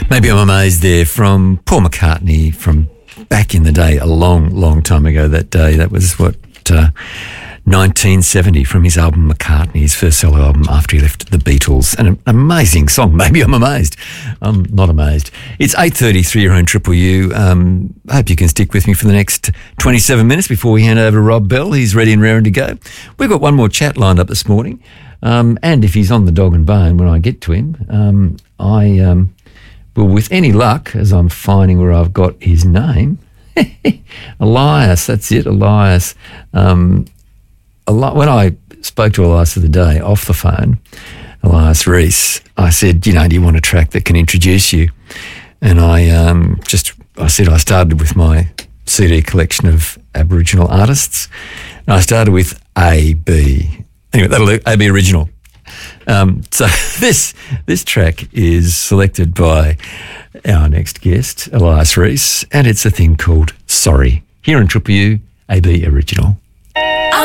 Maybe I'm amazed there from Paul McCartney from back in the day, a long, long time ago that day. That was 1970 from his album McCartney, his first solo album after he left the Beatles. An amazing song. Maybe I'm amazed. I'm not amazed. It's 8:33, your own Triple U. I hope you can stick with me for the next 27 minutes before we hand over to Rob Bell. He's ready and raring to go. We've got one more chat lined up this morning. And if he's on the dog and bone when I get to him, well, with any luck, as I'm finding where I've got his name, Elias, that's it, Elias. When I spoke to Elias the other day off the phone, Elias Reese, I said, do you want a track that can introduce you? And I said I started with my CD collection of Aboriginal artists. And I started with AB. Anyway, that'll do, AB Original. So this track is selected by our next guest, Elias Reese, and it's a thing called Sorry. Here in Triple U, AB Original.